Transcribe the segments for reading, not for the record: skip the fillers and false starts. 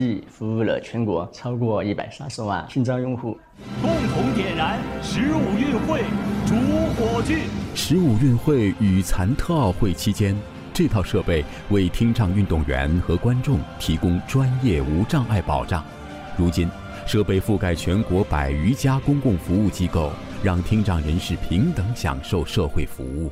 服務了全國超過130萬聽障用戶。 共同點燃15運會主火炬。 15運會與殘特奧會期間，這套設備為聽障運動員和觀眾提供專業無障礙保障。如今，設備覆蓋全國100餘家公共服務機構，讓聽障人士平等享受社會服務。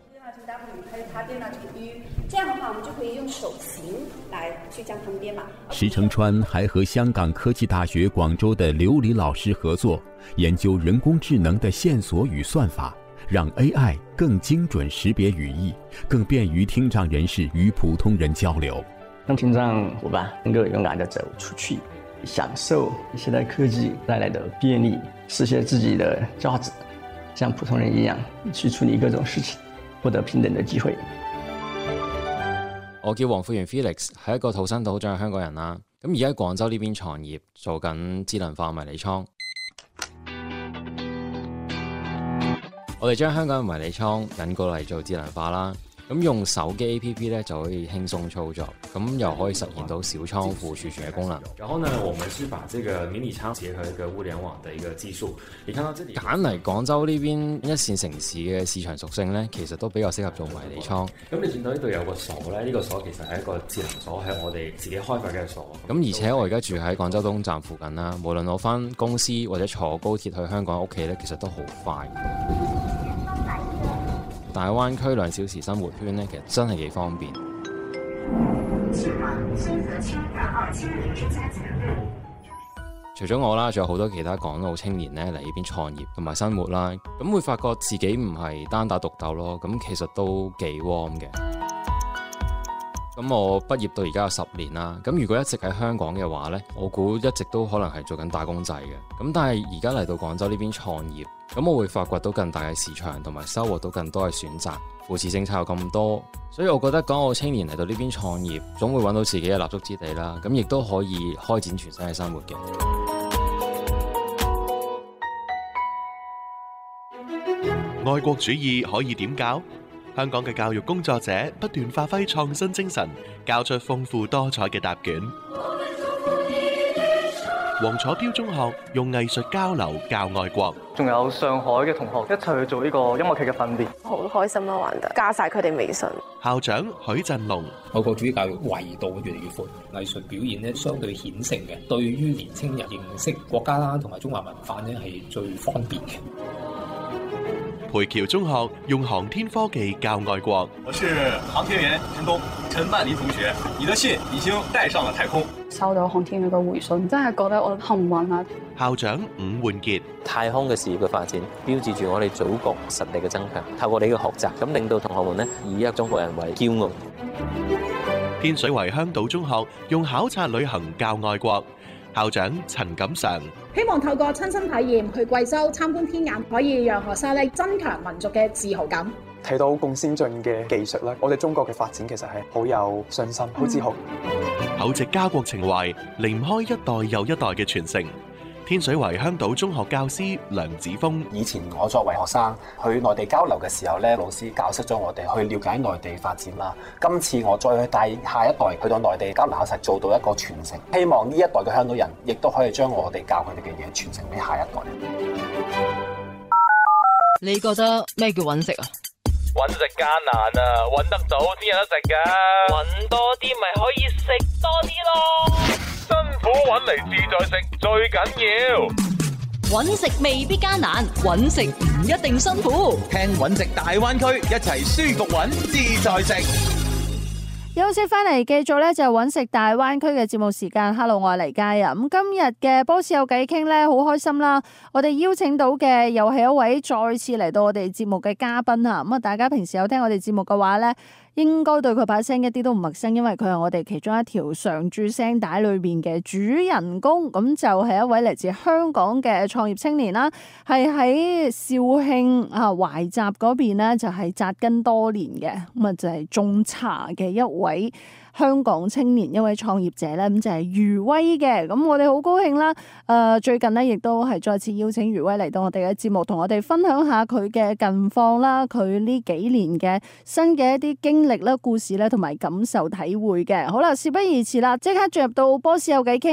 這樣的話，我們就可以用手型來去將它們編碼。 石成川還和香港科技大學廣州的劉禮老師合作，研究人工智能的線索與算法，讓 AI 更精準識別語義，更便於聽障人士與普通人交流。 讓聽障夥伴能夠勇敢地走出去，享受現代科技帶來的便利，實現自己的價值，像普通人一樣去處理各種事情，獲得平等的機會。 我叫黃富源 Felix， 係一個土生土長嘅香港人啦。咁而家喺廣州呢邊創業，做緊智能化迷你倉。我哋將香港嘅迷你倉引過嚟做智能化啦。咁用手機 APP 咧就可以輕鬆操作，咁又可以實現到小倉庫儲存嘅功能。 然後呢，我們是把這個迷你倉結合一個物聯網的一個技術。你看到這裡， 揀嚟廣州呢邊一線城市嘅市場屬性咧，其實都比較適合做迷你倉。 咁你見到呢度有個鎖咧，呢個鎖其實係一個智能鎖，係我哋自己開發嘅鎖。 咁而且我而家住喺廣州東站附近啦，無論我返公司或者坐高鐵去香港屋企咧，其實都好快。大灣區2小時生活圈咧，其實真係幾方便。除咗我啦，仲有好多其他港澳青年咧嚟呢邊創業同埋生活啦，咁會發覺自己唔係單打獨鬥咯，咁其實都幾 warm 嘅。咁我畢業到而家有10年啦，咁如果一直喺香港嘅話呢，我估一直都可能係做緊打工仔嘅。咁但係而家嚟到廣州呢邊創業，咁我會發掘到更大嘅市場，同埋收穫到更多嘅選擇。扶持政策有咁多，所以我覺得港澳青年嚟到呢邊創業，總會揾到自己嘅立足之地啦。咁亦都可以開展全新嘅生活嘅。 愛國主義可以點教？香港嘅教育工作者不斷發揮創新精神，教出豐富多彩嘅答卷。黃楚標中學用藝術交流教愛國， 仲有上海嘅同學一齊去做呢個音樂劇嘅訓練， 好開心啦！玩得加晒佢哋微信。 校長許振龍， 愛國主義教育維度越嚟越闊，藝術表現咧相對顯性嘅，對於年青人認識國家啦同埋中華文化咧係最方便嘅。 培僑中學用航天科技教愛國。 我是航天員陳東，陳曼妮同學，你的信已經帶上了太空。 收到航天員嘅回信，真係覺得我幸運啊！ 校長伍煥傑， 太空嘅事業嘅發展，標誌住我哋祖國實力嘅增強。透過你嘅學習，咁令到同學們呢以一中國人為驕傲。 天水圍香島中學用考察旅行教愛國。校長陳錦常， 希望透過親身體驗去貴州參觀天眼，可以讓學生咧增強民族嘅自豪感。 睇到咁先進嘅技術啦，我哋中國嘅發展其實係好有信心、好自豪。 厚植家國情懷，離唔開一代又一代嘅傳承。天水圍香島中學教師梁子峰， 以前我作為學生去內地交流嘅時候咧，老師教識咗我哋去了解內地發展啦。今次我再去帶下一代去到內地交流，實做到一個傳承。希望呢一代嘅香港人亦都可以將我哋教佢哋嘅嘢傳承俾下一代。 你覺得咩叫揾食啊？ 揾食艱難啊，揾得到先有得食㗎。揾多啲咪可以食多啲咯。辛苦揾嚟自在食最緊要。 揾食未必艱難，揾食唔一定辛苦。 聽揾食大灣區，一齊舒服揾自在食。 休息翻嚟，繼續咧就揾食大灣區嘅節目時間。Hello， 我係黎嘉人。咁今日嘅波士有偈傾咧，好開心啦！我哋邀請到嘅又係一位再次嚟到我哋節目嘅嘉賓啊！咁啊，大家平時有聽我哋節目嘅話咧，應該對佢把聲一啲都唔陌生，因為佢係我哋其中一條常駐聲帶裏邊嘅主人公。咁就係一位嚟自香港嘅創業青年啦，係喺肇慶懷集嗰邊咧就係紮根多年嘅，咁啊就係種茶嘅一位香港青年，一位創業者咧，咁就係余威嘅。咁我哋好高興啦！最近咧亦都係再次邀請余威嚟到我哋嘅節目，同我哋分享下佢嘅近況啦，佢呢幾年嘅新嘅一啲經歷啦、故事咧，同埋感受體會嘅。好啦，事不宜遲啦，即刻進入到波士有偈傾。